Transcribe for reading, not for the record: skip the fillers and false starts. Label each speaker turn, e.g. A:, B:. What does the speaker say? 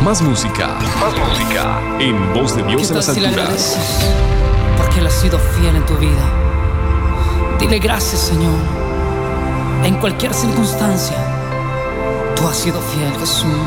A: Más música. Más música. En Voz de Dios en las
B: Si le
A: alturas.
B: agradeces porque Él ha sido fiel en tu vida. Dile gracias, Señor. En cualquier circunstancia, tú has sido fiel, Jesús.